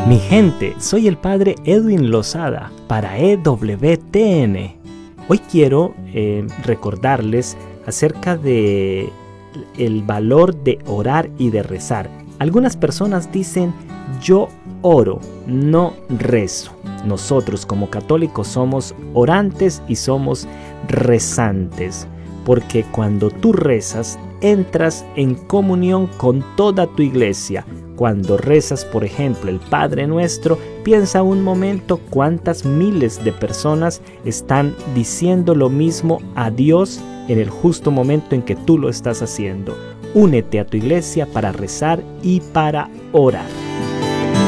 Mi gente, soy el padre Edwin Lozada para EWTN. Hoy quiero recordarles acerca de el valor de orar y de rezar. Algunas personas dicen, yo oro, no rezo. Nosotros como católicos somos orantes y somos rezantes, porque cuando tú rezas, entras en comunión con toda tu iglesia. Cuando rezas, por ejemplo, el Padre Nuestro, piensa un momento cuántas miles de personas están diciendo lo mismo a Dios en el justo momento en que tú lo estás haciendo. Únete a tu iglesia para rezar y para orar.